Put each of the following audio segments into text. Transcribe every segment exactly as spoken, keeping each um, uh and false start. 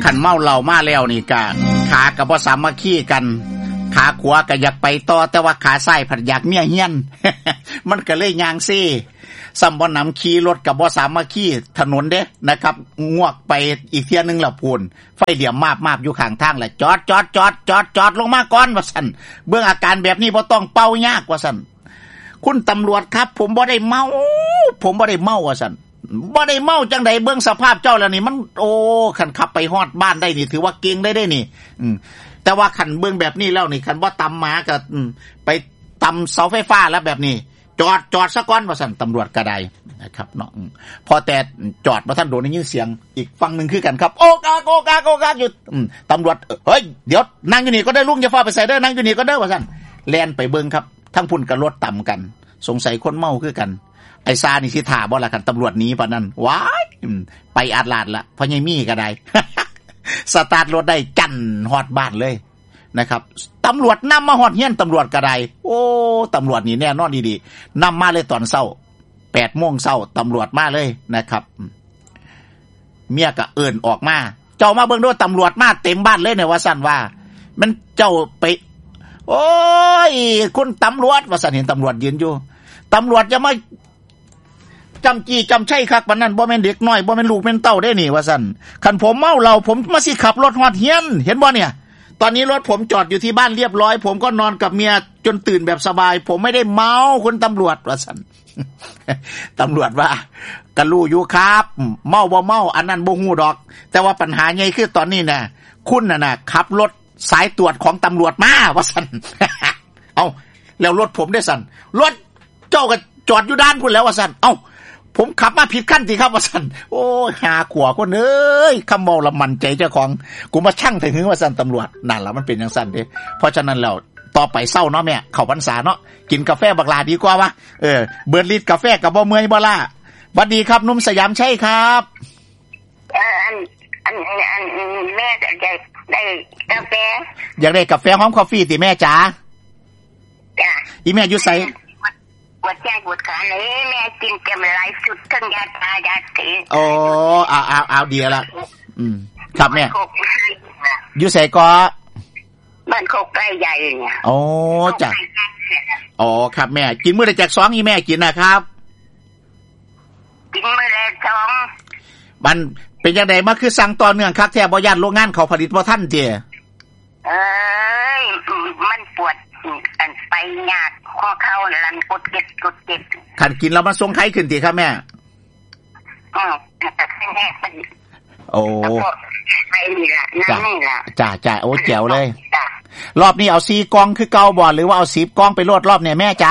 ขันเมาเหล้ามาแล้วนี่ก็ขาก็บ่สามัคคีกันขาขวาก็อยากไปต่อแต่ว่าขาซ้ายผัดอยากเมียเฮียน มันก็เลยย่างซี่ซ้ำบ่นำขี่รถก็บ่สามัคคีถนนเด้นะครับงวกไปอีกเที่ยนึงแล้วพูนไฟเหลี่ยมมาบๆอยู่ข้างทางแหละจอดจอดจอดจอดจอดลงมาก่อนว่าซั่นเบื้องอาการแบบนี้บ่ต้องเป่ายากว่าซั่นคุณตำรวจครับผมบ่ได้เมาผมบ่ได้เมาว่าซั่นบ่ได้เมาจังไดเบิ่งสภาพเจ้าแล้วนี่มันโอ้คันขับไปฮอดบ้านได้นี่ถือว่าเก่งได้ได้นี่อืมแต่ว่าคันเบิ่งแบบนี้แล้วนี่คันบ่ตำหมาก็ไปตำเสาไฟฟ้าแล้วแบบนี้จอดจอดซะก่อนว่าซั่นตำรวจก็ได้นะครับเนาะพอแต่จอดบ่ทันโดนได้ยินเสียงอีกฝั่งนึงคือกันครับโอ้กาโกกาโกกาอยู่ตำรวจเฮ้ยเดี๋ยวนั่งอยู่นี่ก็ได้ลุงอย่าฟ้าไปใส่เด้อนั่งอยู่นี่ก็เด้อว่าซั่นแล่นไปเบิ่งครับทั้งพุ่นก็รถต่ำกันสงสัยคนเมาคือกันไอ้ซานี่สิท่าบ่ล่ะกันตำรวจหนีปานนั้นว้ายไปอาดลาดละพ่อใหญ่มีก็ได้ สตาร์ทรถได้จั่นฮอดบ้านเลยนะครับตำรวจนำมาฮอดเฮียนตำรวจก็ได้โอ้ตำรวจนี่แน่นอนดีๆนำมาเลยตอนเช้า แปดโมงเช้าตำรวจมาเลยนะครับเมียก็เอิ้นออกมาเจ้ามาเบิ่งดูตำรวจมาเต็มบ้านเลยเนี่ยว่าซั่นว่ามันเจ้าไปโอ้ยคุณตำรวจว่าซั่นเห็นตำรวจยืนอยู่ตำรวจจะมาจำจี้จำใช่คักปานนั้นบ่แม่นเด็กน้อยบ่แม่นลูกแม่นเต้าได้นี่ว่าซั่นคันผมเมาเหล้าผมมาสิขับรถฮอดเฮียนเห็นบ่เนี่ยตอนนี้รถผมจอดอยู่ที่บ้านเรียบร้อยผมก็นอนกับเมียจนตื่นแบบสบายผมไม่ได้เมาคุณตำรวจว่าซั่น ตำรวจว่าก็รู้อยู่ครับเมาบ่เมาอันนั้นบ่ฮู้ดอกแต่ว่าปัญหาใหญ่คือตอนนี้น่ะคุณน่ะน่ะขับรถสายตรวจของตำรวจมาว่าซั่น เอ้าแล้วรถผมได้ซั่นรถเจ้าก็จอดอยู่ด้านพุ่นแล้วว่าซั่นเอ้าผมขับมาผิดขั้นสิครับว่าซั่นโอ้หาขวาคนเอ้ยคำเมาละมันใจเจ้าของกูมาชั่งถึงหึงว่าซั่นตำรวจนั่นล่ะมันเป็นจังซั่นเด้เพราะฉะนั้นแล้วต่อไปเศร้าเนาะแม่เข้าพรรษาเนาะกินกาแฟบักลาดีกว่าวะเออเบิดลิตรกาแฟก็บ่เมื่อยบ่ล่ะสวัสดีครับนุ่มสยามชัยครับเอออันอันอันแม่จะได้ได้กาแฟอยากได้กาแฟหอมกาแฟติแม่จ๋าจ้ะอีแม่อยู่ไสปวดแข้งปวดขาเลยแม่กินแกมหลายสุดทั้งยาตายาตีโอ้เอาเอาเอาดีละอืมครับแม่อยู่ไสก็บ้านโคกใกล้ใหญ่เนี่ยโอ้จ้ะอ๋อครับแม่กินมื้อละแจกสองอีแม่กินนะครับกินมื้อละสองมันเป็นจังได๋มาคือสั่งต่อเนื่องคักแท้บ่ย่านโรงงานเขาผลิตบ่ทันติเอ้ยมันปวดอันไปยากข้อเข่าลั่นกดเจ็บกดเจ็บคันกินแล้วมันทรงไข้ขึ้นติครับแม่อ๋อแต่แม่มันโอ้ไปนี่ล่ะนั่นนี่ล่ะจ้าๆโอ้แจ๋วเลยรอบนี้เอาสี่กล่องคือเก่าบ่หรือว่าเอาสิบกล่องไปโลดรอบเนี่ยแม่จ๋า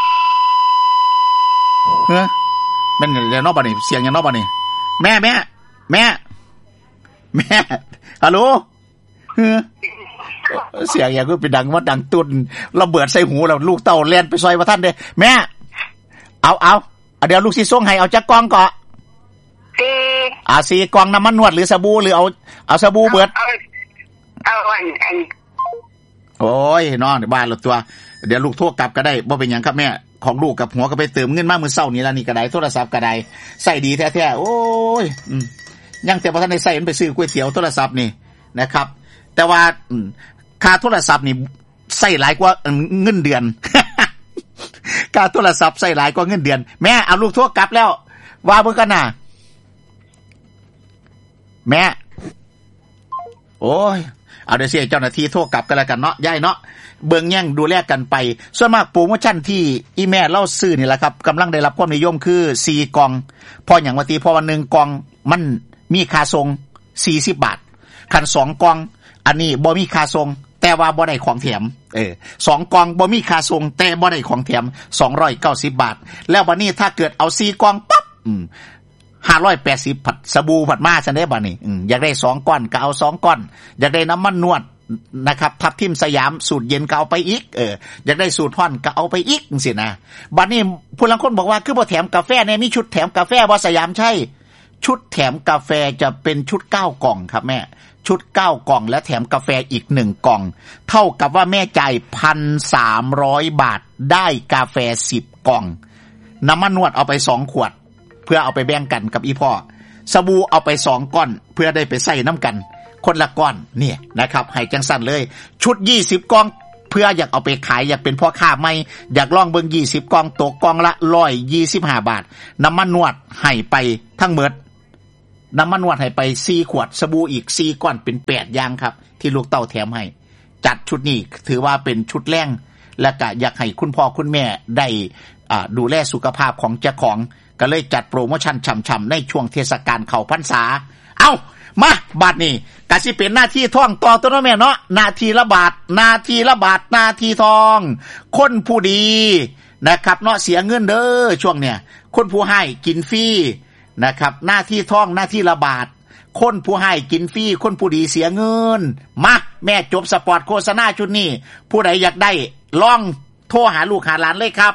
เฮ้อแม่นแล้วเนาะบัดนี้เสียงยังเนาะบัดนี้แม่แม่แม่แม่ฮัลโหลเฮ้อเสียงอย่างก็เป็นดังว่าดังตุนระเบิดใส่หูแล้วลูกเต้าแล่นไปซอยว่าท่านเด้แม่เอาเอาเดี๋ยวลูกสิส่งให้เอาจักกล่องเกาะสี่อ่าสี่กล่องน้ำมันนวดหรือสบู่หรือเอาเอาสบู่เบิดเอาอันอันโอ้ยน้องบ้านละตัวเดี๋ยวลูกโทรกลับก็ได้บ่เป็นหยังครับแม่ของลูกกับหัวก็ไปเติมเงินมามื้อเช้านี้แล้วนี่ก็ได้โทรศัพท์ก็ได้ใส่ดีแท้ๆโอ้ยอืมยังแต่บ่ทันได้ใส่มันไปซื้อก๋วยเตี๋ยวโทรศัพท์นี่นะครับแต่ว่าค่าโทรศัพท์นี่ใส่หลายกว่าเงินเดือน ค่าโทรศัพท์ใส่หลายกว่าเงินเดือนแม่เอาลูกโทรกลับแล้วว่าเบิ่งกันน่ะแม่โอ้ยเอาเดี๋ยวสิเจ้าหน้าที่โทรกลับกันแล้วกันเนาะยายเนาะเบิ่งแย่งดูแลกันไปส่วนมากโปรโมชั่นที่อีแม่เล่าซื้อนี่แหละครับกำลังได้รับความนิยมคือสี่กล่องพอหยังว่าติพอวันนึงกล่องมันมีค่าส่งสี่สิบบาทคันสองกล่องอันนี้บ่มีค่าส่งแต่ว่าบ่ได้ของแถมเออสองกล่องบ่มีค่าส่งแต่บ่ได้ของแถมสองร้อยเก้าสิบบาทแล้วบัดนี้ถ้าเกิดเอาสี่กล่องปั๊บอืมห้าร้อยแปดสิบผัดสบู่ผัดมาซั่นเด้บัดนี้อืมอยากได้สองก้อนก็เอาสองก้อนอยากได้น้ำมันนวดนะครับทับทิมสยามสูตรเย็นก็เอาไปอีกเอออยากได้สูตรร้อนก็เอาไปอีกจังซี่นะบัดนี้ผู้ลางคนบอกว่าคือบ่แถมกาแฟแน่มีชุดแถมกาแฟบ่สยามใช่ชุดแถมกาแฟจะเป็นชุดเก้ากล่องครับแม่ชุดเก้ากล่องและแถมกาแฟอีกหนึ่งกล่องเท่ากับว่าแม่จ่าย หนึ่งพันสามร้อย บาทได้กาแฟสิบกล่องน้ำมันนวดเอาไปสองขวดเพื่อเอาไปแบ่งกันกับอีพ่อสบู่เอาไปสองก้อนเพื่อได้ไปใส่น้ำกันคนละก้อนเนี่ยนะครับให้จังสั่นเลยชุดยี่สิบกล่องเพื่ออยากเอาไปขายอยากเป็นพ่อค้าใหม่อยากลองเบิ่งยี่สิบกล่องตกกล่องละหนึ่งร้อยยี่สิบห้าบาทน้ำมันนวดให้ไปทั้งหมดน้ำมันนวดให้ไปสี่ขวดสบู่อีกสี่ก้อนเป็นแปดอย่างครับที่ลูกเต้าแถมให้จัดชุดนี้ถือว่าเป็นชุดแรงและก็อยากให้คุณพ่อคุณแม่ได้อ่าดูแลสุขภาพของเจ้าของก็เลยจัดโปรโมชั่นฉ่ำๆในช่วงเทศกาลเข้าพรรษาเอ้ามาบัดนี้ก็สิเป็นหน้าที่ท่องต่อตัวเนาะแม่เนาะหน้าที่ละบาทหน้าที่ละบาทหน้าที่ทองคนผู้ดีนะครับเนาะเสียเงินเด้อช่วงเนี้ยคนผู้ให้กินฟรีนะครับหน้าที่ท่องหน้าที่ละบาทคนผู้ให้กินฟรีคนผู้ดีเสียเงินมาแม่จบสปอร์ตโฆษณาชุดนี้ผู้ใดอยากได้ลองโทรหาลูกหาหลานเลยครับ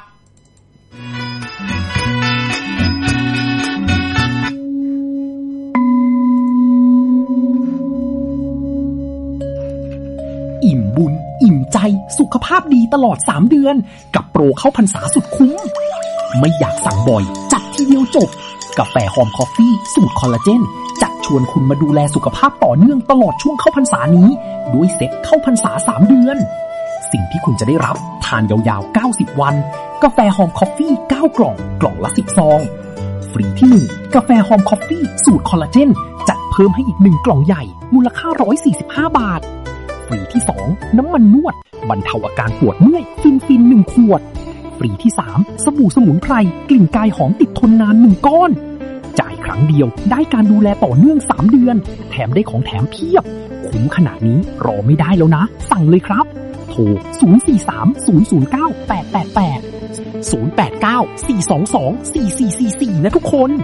อิ่มบุญอิ่มใจสุขภาพดีตลอดสามเดือนกับโปรเข้าพรรษาสุดคุ้มไม่อยากสั่งบ่อยจัดทีเดียวจบกาแฟหอมคอฟฟี่สูตรคอลลาเจนจะชวนคุณมาดูแลสุขภาพต่อเนื่องตลอดช่วงเข้าพรรษานี้ด้วยเซ็ตเข้าพรรษาสามเดือนสิ่งที่คุณจะได้รับทานยาวๆเก้าสิบวันกาแฟหอมคอฟฟี่เก้ากล่องกล่องละสิบซองฟรีที่หนึ่งกาแฟหอมคอฟฟี่สูตรคอลลาเจนจัดเพิ่มให้อีกหนึ่งกล่องใหญ่มูลค่าหนึ่งร้อยสี่สิบห้าบาทฟรีที่สองน้ำมันนวดบรรเทาอาการปวดเมื่อยฟินฟินหนึ่งขวดฟรีที่สามสบู่สมุนไพรกลิ่นกายหอมติดทนนานหนึ่งก้อนจ่ายครั้งเดียวได้การดูแลต่อเนื่องสามเดือนแถมได้ของแถมเพียบคุ้มขนาดนี้รอไม่ได้แล้วนะสั่งเลยครับโทรศูนย์ สี่ สาม ศูนย์ ศูนย์ เก้า แปด แปด แปด ศูนย์ แปด เก้า สี่ สอง สอง สี่ สี่ สี่ สี่นะทุกคน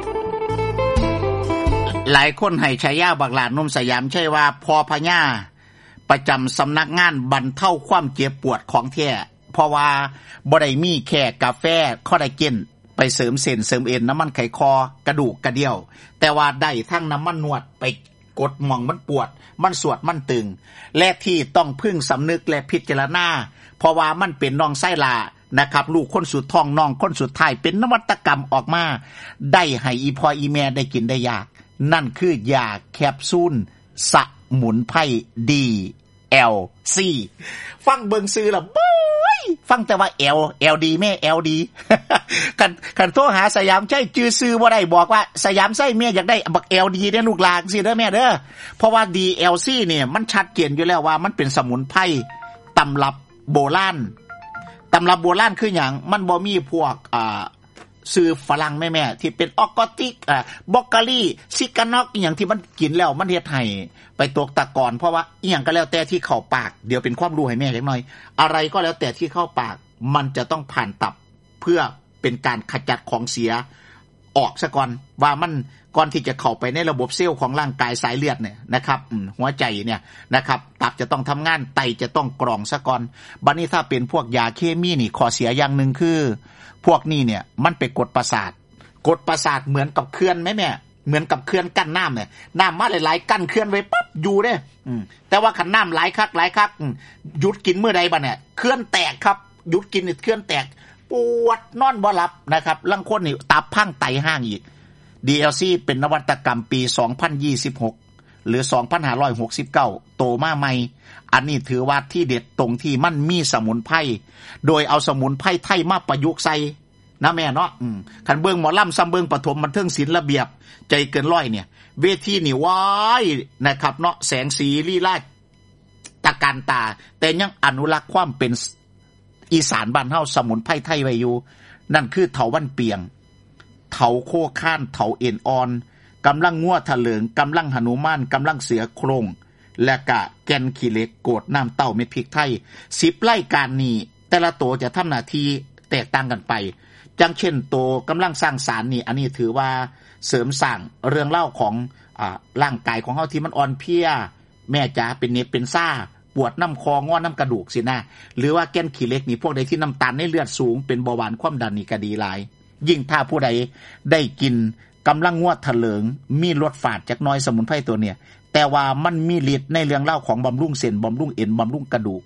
หลายคนให้ฉายาบักหลานนมสยามใช่ว่าพอพญาประจำสำนักงานบรรเทาความเจ็บปวดของแท้เพราะว่าบ่ได้มีแค่กาแฟคอลลาเจนไปเสริมเส้นเสริมเอ็นน้ำมันไขคอกระดูกกระเดี่ยวแต่ว่าได้ทั้งน้ำมันนวดไปกดหม่องมันปวดมันสวดมันตึงและที่ต้องพึ่งสำนึกและพิจารณาเพราะว่ามันเป็นน้องไส้ลานะครับลูกคนสุดท้องน้องคนสุดท้ายเป็นนวัตกรรมออกมาได้ให้อีพ่ออีแม่ได้กินได้ยากนั่นคือยาแคปซูลสมุนไพรดี แอล ซี ฟังเบิ่งซื้อละบ้ยฟังแต่ว่า L L ดีแม่ L ดี คันคันโทรหาสยามใช้ชื่อซื้อบ่ได้บอกว่าสยามไส้แม่อยากได้บัก L ดีเด้อลูกหลานสิเด้อแม่เด้อเพราะว่า ดี แอล ซี เนี่ยมันชัดเจนอยู่แล้วว่ามันเป็นสมุนไพรตำรับโบราณตำรับโบราณคือหยังมันบ่มีพวกอ่าซื้อฝรั่งแม่ๆที่เป็นออกอติกอ่าบล็อกกาลี่ซิกานอกอีหยังที่มันกินแล้วมันเฮ็ดให้ไปตกตะกอนเพราะว่าอีหยังก็แล้วแต่ที่เข้าปากเดี๋ยวเป็นความรู้ให้แม่จักหน่อยอะไรก็แล้วแต่ที่เข้าปากมันจะต้องผ่านตับเพื่อเป็นการขจัดของเสียออกซะก่อนว่ามันก่อนที่จะเข้าไปในระบบเซลล์ของร่างกายสายเลือดเนี่ยนะครับหัวใจเนี่ยนะครับตับจะต้องทำงานไตจะต้องกรองซะก่อนบัดนี้ถ้าเป็นพวกยาเคมีนี่ข้อเสียอย่างนึงคือพวกนี้เนี่ยมันไปกดประสาทกดประสาทเหมือนกับเขื่อนไหมแม่เหมือนกับเขื่อนกั้นน้ำเนี่ยน้ำมาหลายๆกั้นเขื่อนไว้ปั๊บอยู่เด้อืมแต่ว่าคันน้ำหลายคักหลายคักหยุดกินเมื่อใดบัดเนี่ยเขื่อนแตกครับหยุดกินนี่เขื่อนแตกปวดนอนบ่หลับนะครับลางคนนี่ตับพังไตห่างอีก ดี แอล ซี เป็นนวัตกรรมปีสองพันยี่สิบหกหรือสองพันห้าร้อยหกสิบเก้าโตมาใหม่อันนี้ถือว่าที่เด็ดตรงที่มันมีสมุนไพรโดยเอาสมุนไพรไทยมาประยุกต์ใส่นะแม่เนาะอืมคันเบิ่งหมอลำซ้ำเบิ่งปฐมบันเทิงศิลป์ระเบียบใจเกินร้อยเนี่ยเวทีนี่ว้ายนะครับเนาะแสงสีลีลาตะการตาแต่ยังอนุรักษ์ความเป็นอีสานบ้านเฮาสมุนไพรไทยไว้อยู่นั่นคือเถาวัลย์เปียงเถาโคข้านเถาเอ็นอ่อนกำลังงัวทะเลิงกำลังหนุมานกำลังเสือโครงและกะแกนขี้เหล็กโกดน้ำเต้าเม็ดพริกไทยสิบรายการนี้แต่ละตัวจะทำหน้าที่แตกต่างกันไปจังเช่นตัวกำลังสร้างสารนี่อันนี้ถือว่าเสริมสร้างเรื่องเล่าของอ่าร่างกายของเฮาที่มันอ่อนเพลียแม่จ๋าเป็นเน็บเป็นซ่าปวดน้ำคองอน้ำกระดูกสินะหรือว่าแก้นขี้เหล็กนี่พวกใดที่น้ำตาลในเลือดสูงเป็นเบาหวานความดันนี่ก็ดีหลายยิ่งถ้าผู้ใดได้กินกำลังงวดทะเลิงมีรสฝาดจักน้อยสมุนไพรตัวเนี่ยแต่ว่ามันมีฤทธิ์ในเรื่องเล่าของบำรุงเส้นบำรุงเอ็นบำรุงกระดูก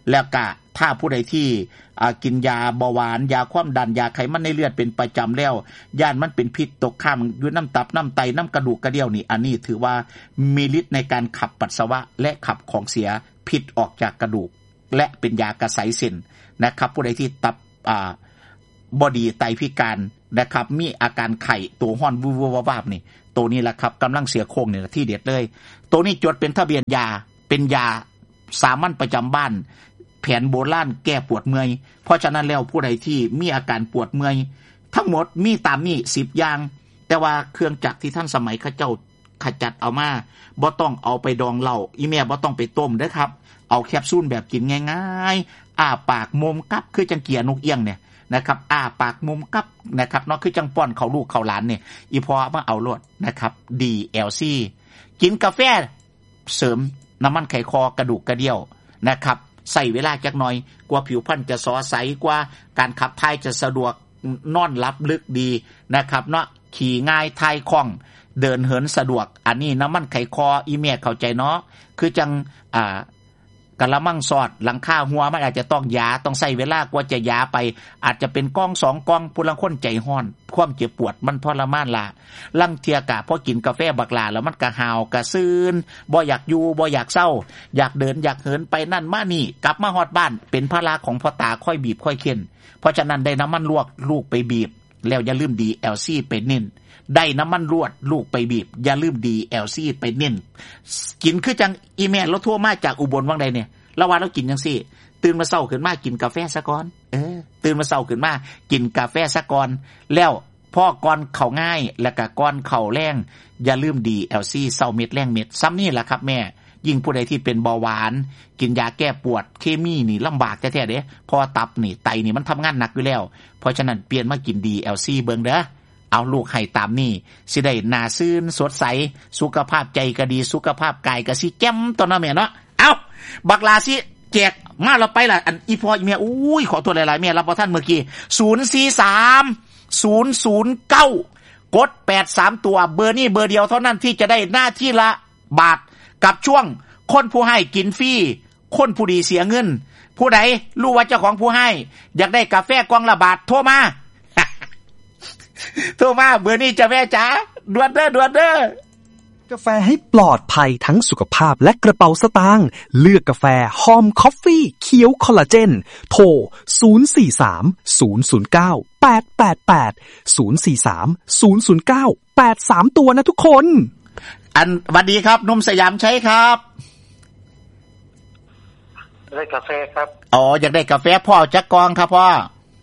แล้วก็ถ้าผู้ใดที่อ่ากินยาเบาหวานยาความดันยาไขมันในเลือดเป็นประจำแล้วย่านมันเป็นพิษตกค้างอยู่น้ำตับน้ำไตน้ำกระดูกกระเดี่ยวนี่อันนี้ถือว่ามีฤทธิ์ในการขับปัสสาวะและขับของเสียพิษออกจากกระดูกและเป็นยากระสายเส้นนะครับผู้ใดที่ตับอ่าบ่ดีไตพิการนะครับมีอาการไข้ตัวห้อนวูบวาบนี่ตัวนี้แหละครับกำลังเสียโครงนี่ที่เด็ดเลยตัวนี้จดเป็นทะเบียนยาเป็นยาสามัญประจำบ้านแผนโบราณแก้ปวดเมื่อยเพราะฉะนั้นแล้วผู้ใดที่มีอาการปวดเมื่อยทั้งหมดมีตามนี้สิบอย่างแต่ว่าเครื่องจักรที่ท่านสมัยเขาเจ้าขจัดเอามาบ่ต้องเอาไปดองเหล้าอีแม่บ่ต้องไปต้มเด้อครับเอาแคปซูลแบบกินง่ายๆอ้าปากมมกับคือจังเกียนกเอี้ยงเนี่ยนะครับอ้าปากมุมกับนะครับเนาะคือจังป้อนเขาลูกเขาหลานเนี่ยอีพอมาเอาโลดนะครับ ดี แอล ซี กินกาแฟเสริมน้ำมันไขคอกระดูกกระเดี่ยวนะครับใส่เวลาจักหน่อยกว่าผิวพรรณจะซอใสกว่าการขับถ่ายจะสะดวกนอนหลับลึกดีนะครับเนาะขี่ง่ายถ่ายคล่องเดินเหินสะดวกอันนี้น้ำมันไขคออีเมลเข้าใจเนาะคือจังอ่ากะละมังสอดหลังคาหัวมันอาจจะต้องยาต้องใส่เวลากว่าจะยาไปอาจจะเป็นกล้องสองกล้องผู้ลังคนใจห้อนความเจ็บปวดมันทรมานล่ะลังเทียกะพอกินกาแฟบักลาแล้วมันกะหาวกะซื่นบ่อยากอยู่บ่อยากเศร้าอยากเดินอยากเหินไปนั่นมานี่กลับมาฮอดบ้านเป็นภาระของพ่อตาค่อยบีบค่อยเค้นเพราะฉะนั้นได้น้ำมันลวกลูกไปบีบแล้วอย่าลืม ดี แอล ซี ไปเน้นได้น้ำมันรวดลูกไปบีบอย่าลืม ดี แอล ซี ไปเน้นกินคือจังอีเมลเราโทรมาจากอุบลวังใดเนี่ยแล้ววันเรากินจังซี่ตื่นมาเช้าขึ้นมากินกาแฟซะก่อนเออตื่นมาเช้าขึ้นมากินกาแฟซะก่อนแล้วพอก่อนเข้าง่ายแล้วก็ก่อนเข้าแรงอย่าลืม ดี แอล ซี เช้าเม็ดแรงเม็ดซ้ำนี่แหละครับแม่ยิ่งผู้ใดที่เป็นเบาหวานกินยาแก้ปวดเคมีนี่ลำบากแท้ๆเด้เพราะตับนี่ไตนี่มันทำงานหนักอยู่แล้วเพราะฉะนั้นเปลี่ยนมากิน ดี แอล ซี เบิ่งเด้อเอาลูกให้ตามนี่สิได้หน้าซื่นสดใสสุขภาพใจก็ดีสุขภาพกายก็สิแจ่มตอนนั้นแม่เนาะเอาบักลาสิแจกมาเราไปล่ะอันอีพออีเมียอุ้ยขอตัวหลายๆเมียรับบ่ทันเมื่อกี้ศูนย์ สี่ สาม ศูนย์ ศูนย์ เก้ากดแปด สามตัวเบอร์นี้เบอร์เดียวเท่านั้นที่จะได้หน้าที่ละบาทกับช่วงคนผู้ให้กินฟรีคนผู้ดีเสียเงินผู้ใดรู้ว่าเจ้าของผู้ให้อยากได้กาแฟกล่องละบาทโทรมา โทรมาเบอร์นี้จะแม่จ๋าด่วนเด้อด่วนเด้อกาแฟให้ปลอดภัยทั้งสุขภาพและกระเป๋าสตางค์เลือกกาแฟหอมคอฟฟี่เขียวคอลลาเจนโทรศูนย์ สี่ สาม ศูนย์ ศูนย์ เก้า แปด แปด แปด ศูนย์ สี่ สาม ศูนย์ ศูนย์ เก้า แปด สามตัวนะทุกคนอันสวัสดีครับนุ่มสยามใช้ครับได้กาแฟครับอ๋ออยากได้กาแฟพ่อจักกองครับพ่อ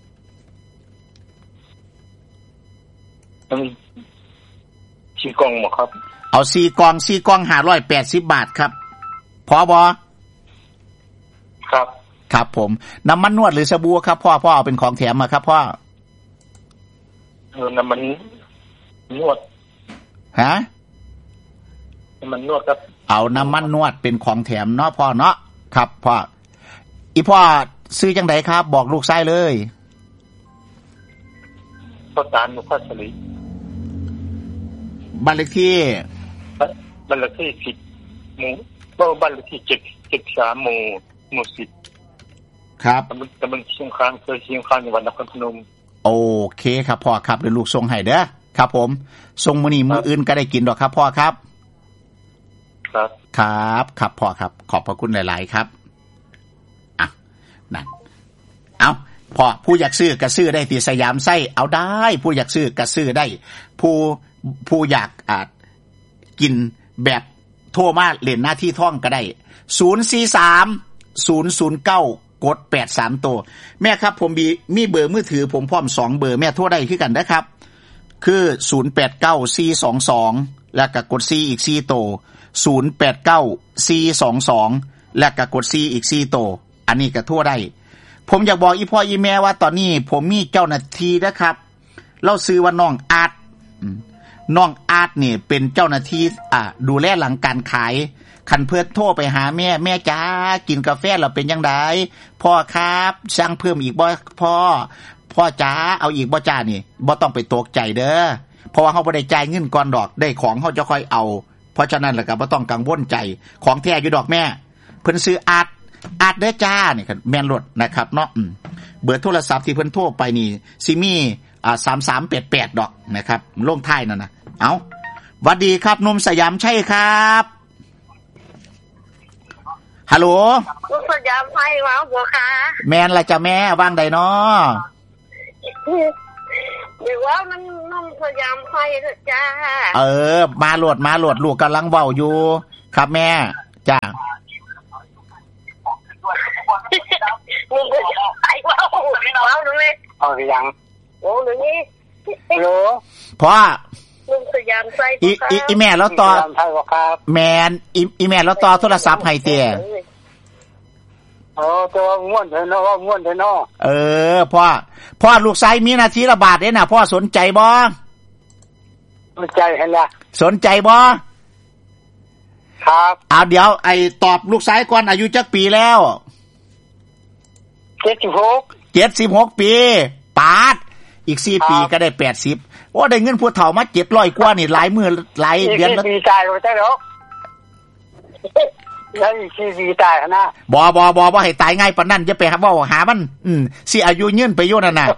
ต้องสี่กล่องหมดครับเอาสี่กล่องสี่กล่องห้าร้อยแปดสิบบาทครับพอบ่ครับครับผมน้ำมันนวดหรือสบู่ครับพ่อพ่อเอาเป็นของแถมมาครับพ่อเออน้ำมันนวดฮะน้ำมันนวดครับเอาน้ำมันนวดเป็นของแถมเนาะพ่อเนาะครับพ่ออีพ่อซื้อจังไดครับบอกลูกชายเลยพ่อตาลนุพัสรีบ้านเลขที่บ้านเลขที่สิบหมู่บ้านเลขที่เจ็ด เจ็ด สามหมู่หมู่สิบครับตำบลตำบลเชียงคานอำเภอเชียงคานจังหวัดนครพนมโอเคครับพ่อครับเดี๋ยวลูกส่งให้เด้อครับผมส่งมื้อนี้มื้ออื่นก็ได้กินดอกครับพ่อครับครับครับครับพ่อครับขอบพระคุณหลายๆครับอ่ะนั่นเอาพ่อผู้อยากซื้อก็ซื้อได้ที่สยามไส้เอาได้ผู้อยากซื้อก็ซื้อได้ผู้ผู้อยากอ่ากินแบบโทรมาเล่นหน้าที่ท่องก็ได้ศูนย์ สี่ สาม ศูนย์ ศูนย์ เก้ากดแปด สามตัวแม่ครับผมมีมีเบอร์มือถือผมพร้อมสองเบอร์แม่โทรได้คือกันนะครับคือศูนย์ แปด เก้า สี่ สอง สองแล้วก็กดสี่อีกสี่ตัวศูนย์ แปด เก้า สี่ สอง สองแล้วก็กดสี่อีกสี่ตัวอันนี้ก็โทรได้ผมอยากบอกอีพ่ออีแม่ว่าตอนนี้ผมมีเจ้าหน้าที่นะครับเราซื้อว่าน้องอาร์ตน้องอาร์ตนี่เป็นเจ้าหน้าที่อ่าดูแลหลังการขายคันเพื่อโทรไปหาแม่แม่จ๋ากินกาแฟแล้วเป็นจังไดพ่อครับสั่งเพิ่มอีกบ่พ่อพ่อจ๋าเอาอีกบ่จ้านี่บ่ต้องไปตกใจเด้อเพราะว่าเฮาบ่ได้จ่ายเงินก่อนดอกได้ของเฮาจะค่อยเอาเพราะฉะนั้นแล้วก็บ่ต้องกังวลใจของแท้อยู่ดอกแม่เพิ่นซื้ออาร์ตอาจเด้อจ้านี่ครับแม่นรถนะครับเนาะเบอร์โทรศัพท์ที่เพิ่นโทรไปนี่สิมีอ่าสามสามแปดแปดดอกนะครับลงท้ายนั่นน่ะเอ้าหวัดดีครับหนุ่มสยามชัยครับฮัลโหลลูกสยามไพ่ว้าวบัวค่ะแม่นล่ะจ้ะแม่ว่างใดเนาะหรือว่ามันนุ่มสยามไพ่เถอะจ้าเออมาโหลดมาโหลดลูกกำลังเว้าอยู่ครับแม่จ้ามึงจะไอ้ว้าวว้าวหนูเลยเอายังโอ้หนูนี่ฮัลโหลพ่อลุงสยามไส้อีอีแม่แล้วต่อแม่นอีอีแม่แล้วต่อโทรศัพท์ให้เตี้ยโอ้ตัวง่วนเถอะเนาะง่วนเถอะเนาะเออพ่อพ่อลูกชายมีหน้าที่ระบาดเด้น่ะพ่อสนใจบ่สนใจหั่นล่ะสนใจบ่ครับเอาเดี๋ยวไอ้ตอบลูกชายก่อนอายุจักปีแล้วเจ็ดสิบหกเจ็ดสิบหกปีปาดอีกสี่ปีก็ได้แปดสิบโอ้ได้เงินผู้เฒ่ามาเจ็ดร้อยกว่านี่หลายมื้อหลายเดือนแล้วปีตายบ่ได้ดอกแล้วอีกสี่ปีตายหั่นน่ะบ่บ่บ่บ่ให้ตายง่ายปานนั้นอย่าไปหาเว้าหามันอืมสิอายุยืนไปอยู่นั่นน่ะ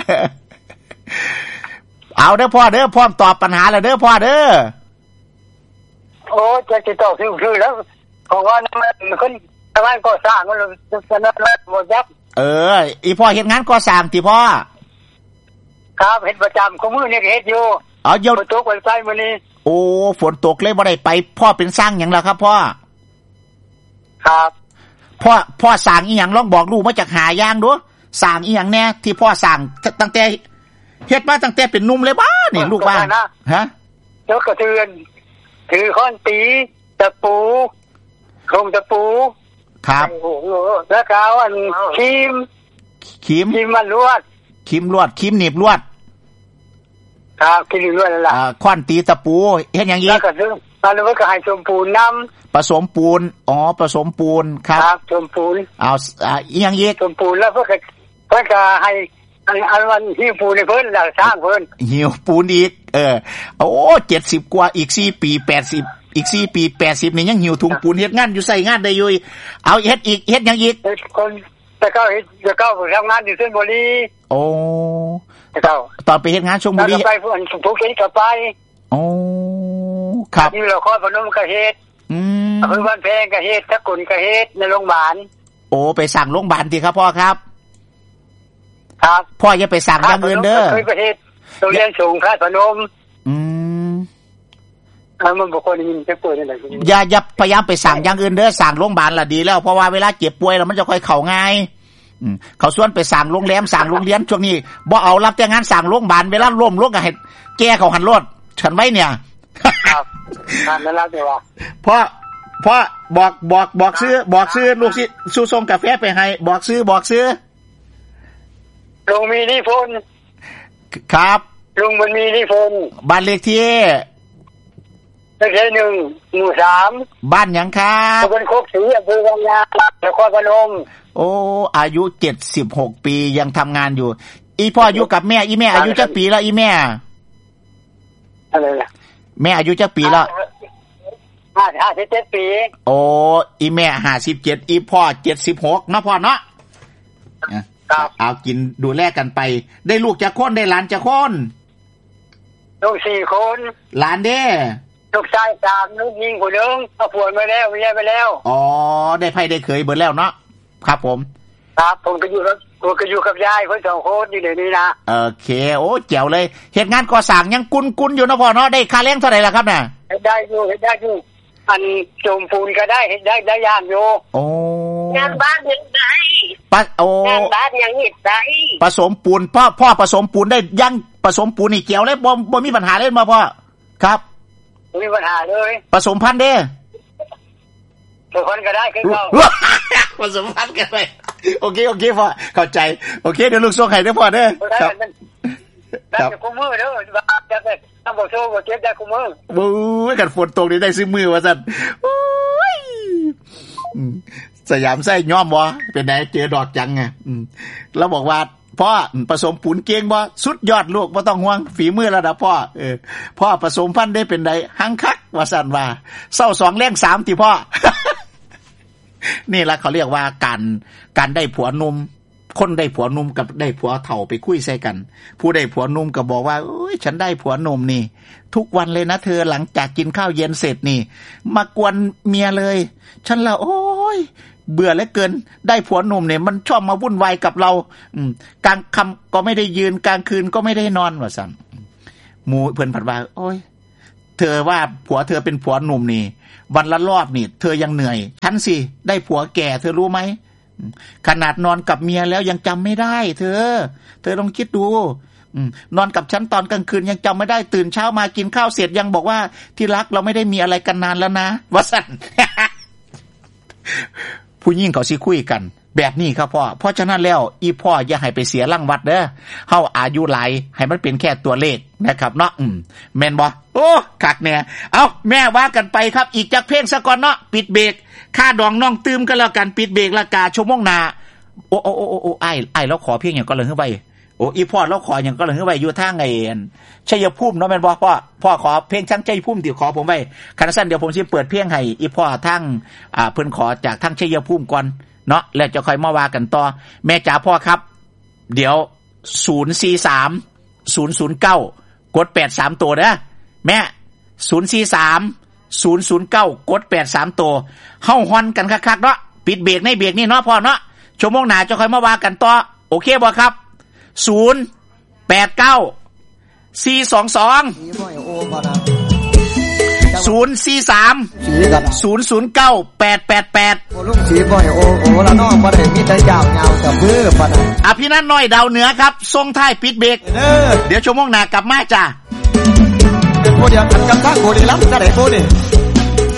เอาเด้อพ่อเด้อพร้อมตอบปัญหาแล้วเด้อพ่อเด้อโอ้จะติดต่อคือๆแล้วของว่ามันขึ้นทำงานก่อสร้างมันสนับสนุนบ่ยับเอออีพ่อเฮ็ดงานก่อสร้างติพ่อครับเฮ็ดประจำคุมื้อนี่ก็เฮ็ดอยู่อ๋อเดี๋ยวฝนตกวันไสมื้อนี้โอ้ฝนตกเลยบ่ได้ไปพ่อเป็นสร้างหยังล่ะครับพ่อครับพ่อพ่อสร้างอีหยังลองบอกลูกมาจากหาอย่างดูสร้างอีหยังแน่ที่พ่อสร้างตั้งแต่เฮ็ดมาตั้งแต่เป็นหนุ่มเลยบ้านี่ลูกว่าฮะยกกระเทือนถือค้อนตีตะปูโครงตะปูครับแล้วก็อันครีมครีมครีมมันลวดครีมลวดครีมหนีบลวดครับครีมลวดนั่นล่ะอ่าค้อนตีตะปูเฮ็ดหยังอีกแล้วก็ซื้อมาแล้วก็ให้ชมปูนนำผสมปูนอ๋อผสมปูนครับครับชมปูนเอาอ่าอีหยังอีกชมปูนแล้วเพิ่นก็เพิ่นก็ให้อันวันหิ้วปูนให้เพิ่นแล้วสร้างเพิ่นหิ้วปูนอีกเออโอ้เจ็ดสิบกว่าอีกสี่ปีแปดสิบอีกสี่ปีแปดสิบนี่ยังหิวถุงปูนเฮ็ดงานอยู่ใส่งานได้อยู่เอาเฮ็ดอีกเฮ็ดหยังอีกคนแต่ก็เฮ็ดแต่ก็ทำงานอยู่ชลบุรีโอ้แต่ก็ตอนไปเฮ็ดงานชลบุรีไปเพิ่นภูเก็ตก็ไปโอ้ครับนี่เราคอยพนมก็เฮ็ดอืมอำเภอบ้านแพงก็เฮ็ดตะกุนก็เฮ็ดในโรงพยาบาลโอ้ไปสั่งโรงพยาบาลติครับพ่อครับครับพ่ออย่าไปสั่งอย่างอื่นเด้อเคยไปเฮ็ดโรงเรียนสูงค่ายพนมอืมเออมันบ่ค่อยได้ยินจะป่วยจังได๋อย่าอย่าพยายามไปสั่งอย่างอื่นเด้อสั่งโรงพยาบาลล่ะดีแล้วเพราะว่าเวลาเจ็บป่วยแล้วมันจะค่อยเข้าง่ายอืมเขาส่วนไปสั่งโรงแรมสั่งโรงเรียนช่วงนี้บ่เอารับแต่งานสั่งโรงพยาบาลเวลาล้มลงก็ให้แก้เขาหันรถฉันไว้เนี่ยครับทานแล้วแต่ว่าพ่อพ่อบอกบอกบอกซื้อบอกซื้อลูกสิสู้ส่งกาแฟไปให้บอกซื้อบอกซื้อลุงมีนิพนธ์ครับลุงมันมีนิพนธ์บ้านเลขที่เลขที่หนึ่งหมู่สามบ้านหยังครับตำบลโคกศรีอำเภอวังยางนครพนมโอ้อายุเจ็ดสิบหกปียังทำงานอยู่อีพ่ออยู่กับแม่อีแม่อายุจักปีแล้วอีแม่อะไรล่ะแม่อายุจักปีแล้วห้าสิบเจ็ดปีโอ้อีแม่ห้าสิบเจ็ดอีพ่อเจ็ดสิบหกเนาะพ่อเนาะครับเอากินดูแลกันไปได้ลูกจักคนได้หลานจักคนลูกสี่คนหลานเด้ลูกชายสามลูกยิงคนนึงเอาผัวมาแล้วเมียไปแล้วอ๋อได้ไผได้เคยเบิดแล้วเนาะครับผมครับผมก็อยู่กับผมก็อยู่กับยายเพิ่นสองคนอยู่เดี๋ยวนี้นะโอเคโอ้แจ๋วเลยเฮ็ดงานก่อสร้างยังกุนๆอยู่เนาะพ่อเนาะได้ค่าแรงเท่าไหร่ล่ะครับน่ะเฮ็ดได้อยู่เฮ็ดได้อยู่อันโจมปูนก็ได้เฮ็ดได้ได้ย่างอยู่โอ้งานบ้านยังได้ปะโอ้งานบ้านยังเฮ็ดได้ผสมปูนพ่อพ่อผสมปูนได้ยังผสมปูนนี่เกี่ยวเลยบ่บ่มีปัญหาเลยบ่พ่อครับบ่มีปัญหาเลยผสมพันธุ์เด้ผสมพันธุ์ก็ได้คือเก่าผสมพันธุ์กันไปโอเคโอเคพ่อเข้าใจโอเคเดี๋ยวลูกส่งให้เด้อพ่อเด้อครับได้คุมือเด้อจะได้ทำบ่โชว์บ่เก็บได้คุมือบู๊กันฝนตกนี่ได้ซื้อมือว่าซั่นโอ้ยสยามไส้ย้อมบ่เป็นไงเจอดอกจังไงแล้วบอกว่าพ่อผสมปูนเก่งบ่สุดยอดลูกบ่ต้องห่วงฝีมือระดับพ่อเออพ่อผสมพันธุ์ได้เป็นไดหังคักว่าซั่นว่าเศร้าสองแรงสามติพ่อนี่ละเขาเรียกว่าการการได้ผัวหนุ่มคนได้ผัวหนุ่มกับได้ผัวเฒ่าไปคุยใส่กันผู้ได้ผัวหนุ่มก็บอกว่าโอ้ยฉันได้ผัวหนุ่มนี่ทุกวันเลยนะเธอหลังจากกินข้าวเย็นเสร็จนี่มากวนเมียเลยฉันละโอ้ยเบื่อเหลือเกินได้ผัวหนุ่มเนี่ยมันชอบมาวุ่นวายกับเราอืมกลางค่ำก็ไม่ได้ยืนกลางคืนก็ไม่ได้นอนว่าซั่นหมู่เพิ่นผัดว่าโอ้ยเธอว่าผัวเธอเป็นผัวหนุ่มนี่วันละรอบนี่เธอยังเหนื่อยฉันสิได้ผัวแก่เธอรู้ไหมขนาดนอนกับเมียแล้วยังจำไม่ได้เธอเธอลองคิดดูนอนกับฉันตอนกลางคืนยังจำไม่ได้ตื่นเช้ามากินข้าวเสร็จยังบอกว่าที่รักเราไม่ได้มีอะไรกันนานแล้วนะว่าสั่น ผู้หญิงเขาสิคุยกันแบบนี้ครับพ่อเพราะฉะนั้นแล้วอีพ่ออย่าให้ไปเสียรางวัลเด้อเฮาอายุหลายให้มันเป็นแค่ตัวเลขนะครับเนาะอืมแม่นบ่โอ้คักแน่เอ้าแม่ว่ากันไปครับอีกจักเพลงซะก่อนเนาะปิดเบรกค่าดองน้องตืมกันแล้วกันปิดเบรกละกาชั่วโมงหน้าโอ้โอ้โอ้โอ้อ้ายอ้ายเราขอเพลงหยังก็เลยขึ้นไปโอ้อีพ่อเราขอหยังก็เลยขึ้นไปอยู่ทางไอ้ชัยภูมิเนาะแม่นบ่พ่อพ่อขอเพลงช่างชัยภูมิที่ขอผมไว้คันซั่นเดี๋ยวผมสิเปิดเพลงให้อีพ่อทางอ่าเพิ่นขอจากทางชัยภูมิก่อนเนาะแล้วจะค่อยมาว่ากันต่อแม่จ๋าพ่อครับเดี๋ยวศูนย์ สี่ สาม ศูนย์ ศูนย์ เก้ากดแปดสามตัวเด้อแม่ศูนย์ สี่ สาม ศูนย์ ศูนย์ เก้ากดแปดสามตัวเฮาฮอนกันคักๆเนาะปิดเบรกในเบรกนี่เนาะพ่อเนาะชั่วโมงหน้าจะค่อยมาว่ากันต่อโอเคบ่ครับศูนย์ แปด เก้า สี่ สอง สองศูนย์ สี่ สาม ศูนย์ ศูนย์ เก้า แปด แปด แปดโอ้ลุงสีบ่ให้โอโอ้ละน้องบ่ได้มีแต่ยาวยาวกับมือปะนะอภินันท์น้อยดาวเหนือครับส่งท้ายปิดเบรกเด้อเดี๋ยวชั่วโมงหน้ากลับมาจ้ะเป็นผู้เดียวกันกับทางโคดีล้ำจะได้โคดี